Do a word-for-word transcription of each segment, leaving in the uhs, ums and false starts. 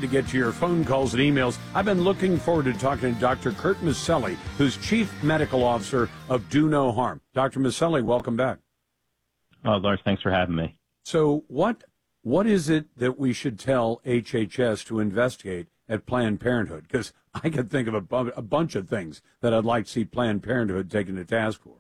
to get to your phone calls and emails. I've been looking forward to talking to Doctor Kurt Maselli, who's Chief Medical Officer of Do No Harm. Doctor Maselli, welcome back. Oh, Lars, thanks for having me. So what what is it that we should tell H H S to investigate at Planned Parenthood? Because I can think of a, bu- a bunch of things that I'd like to see Planned Parenthood taken to task for.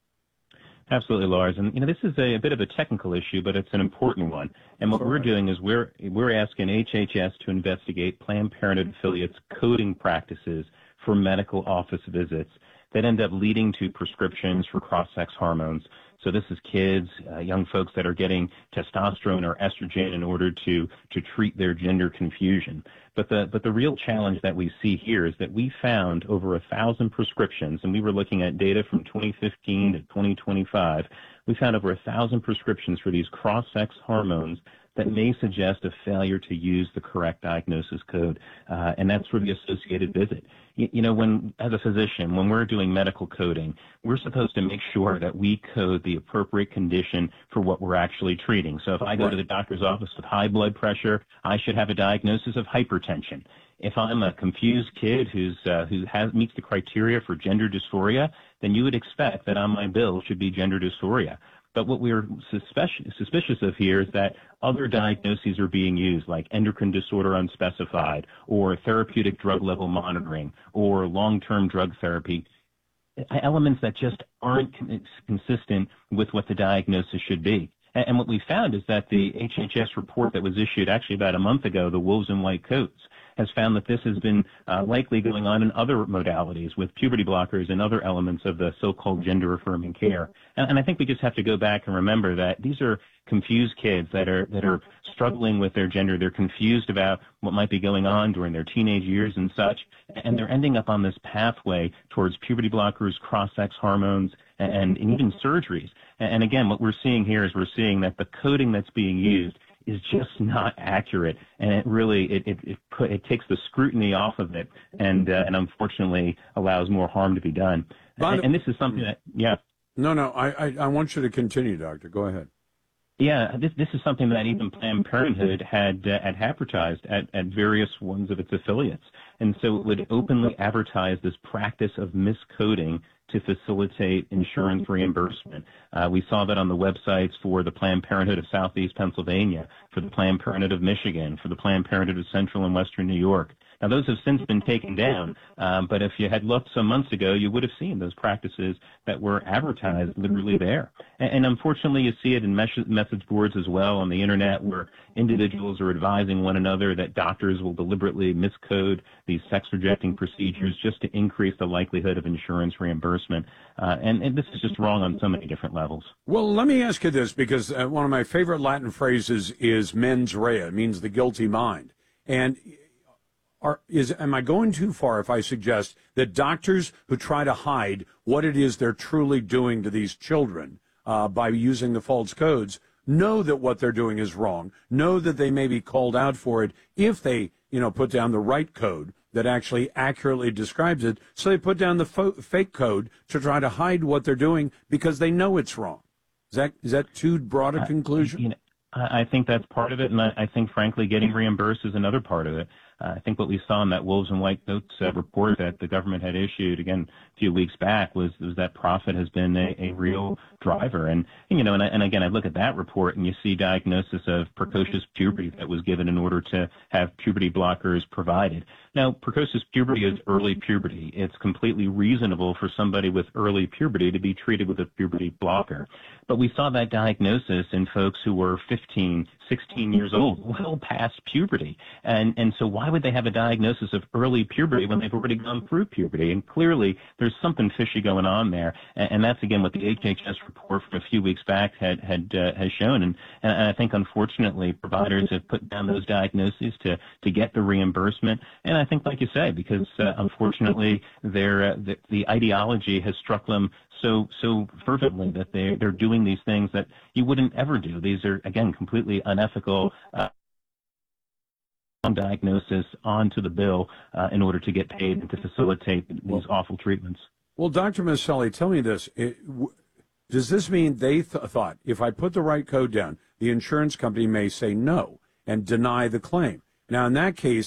Absolutely, Lars. And, you know, this is a, a bit of a technical issue, but it's an important one. And what we're doing is we're we're asking H H S to investigate Planned Parenthood affiliates' coding practices for medical office visits that end up leading to prescriptions for cross-sex hormones. So this is kids, uh, young folks that are getting testosterone or estrogen in order to to treat their gender confusion. But the but the real challenge that we see here is that we found over a thousand prescriptions, and we were looking at data from twenty fifteen to twenty twenty-five. We found over a thousand prescriptions for these cross-sex hormones that may suggest a failure to use the correct diagnosis code, uh, and that's for the associated visit. You, you know, when as a physician, when we're doing medical coding, we're supposed to make sure that we code the appropriate condition for what we're actually treating. So if I go to the doctor's office with high blood pressure, I should have a diagnosis of hypertension. If I'm a confused kid who's uh, who has meets the criteria for gender dysphoria, then you would expect that on my bill should be gender dysphoria. But what we're suspicious, suspicious of here is that other diagnoses are being used, like endocrine disorder unspecified, or therapeutic drug level monitoring, or long-term drug therapy, elements that just aren't con- consistent with what the diagnosis should be. And, and what we found is that the H H S report that was issued actually about a month ago, the Wolves in White Coats, has found that this has been uh, likely going on in other modalities with puberty blockers and other elements of the so-called gender-affirming care. And, and I think we just have to go back and remember that these are confused kids that are that are struggling with their gender. They're confused about what might be going on during their teenage years and such, and they're ending up on this pathway towards puberty blockers, cross-sex hormones, and, and even surgeries. And, and again, what we're seeing here is we're seeing that the coding that's being used is just not accurate, and it really it it it, put, it takes the scrutiny off of it, and uh, and unfortunately allows more harm to be done. And, and this is something that yeah. No, no, I, I I want you to continue, Doctor. Go ahead. Yeah, this this is something that even Planned Parenthood had uh, had advertised at, at various ones of its affiliates, and so it would openly advertise this practice of miscoding to facilitate insurance reimbursement. Uh, we saw that on the websites for the Planned Parenthood of Southeast Pennsylvania, for the Planned Parenthood of Michigan, for the Planned Parenthood of Central and Western New York. Now, those have since been taken down, um, but if you had looked some months ago, you would have seen those practices that were advertised literally there. And, and unfortunately, you see it in mes- message boards as well on the Internet, where individuals are advising one another that doctors will deliberately miscode these sex-rejecting procedures just to increase the likelihood of insurance reimbursement. Uh, and, and this is just wrong on so many different levels. Well, let me ask you this, because uh, one of my favorite Latin phrases is mens rea. It means the guilty mind. And Are, is am I going too far if I suggest that doctors who try to hide what it is they're truly doing to these children uh, by using the false codes know that what they're doing is wrong, know that they may be called out for it if they, you know, put down the right code that actually accurately describes it, so they put down the fo- fake code to try to hide what they're doing because they know it's wrong. Is that is that too broad a conclusion? Uh, you know, I think that's part of it, and I, I think, frankly, getting reimbursed is another part of it. Uh, I think what we saw in that Wolves and White Coats uh, report that the government had issued, again, a few weeks back, was, was that profit has been a, a real driver. And, you know, and, I, and again, I look at that report and you see diagnosis of precocious puberty that was given in order to have puberty blockers provided. Now, precocious puberty is early puberty. It's completely reasonable for somebody with early puberty to be treated with a puberty blocker. But we saw that diagnosis in folks who were fifteen, sixteen years old, well past puberty. And, and so why would they have a diagnosis of early puberty when they've already gone through puberty? And clearly there's something fishy going on there. And, and that's, again, what the H H S report from a few weeks back had, had uh, has shown. And, and I think, unfortunately, providers have put down those diagnoses to, to get the reimbursement. And I think, like you say, because, uh, unfortunately, their, uh, the, the ideology has struck them so so fervently that they they're doing these things that you wouldn't ever do. These are, again, completely unethical uh, diagnosis onto the bill uh, in order to get paid and to facilitate these awful treatments. Well, Doctor Maselli, tell me this. It, w- does this mean they th- thought if I put the right code down, the insurance company may say no and deny the claim? Now, in that case,